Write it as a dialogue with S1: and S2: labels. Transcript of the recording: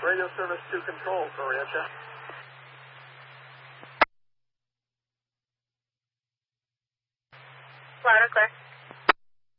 S1: Radio service to control, Coriacha.
S2: Loud and clear.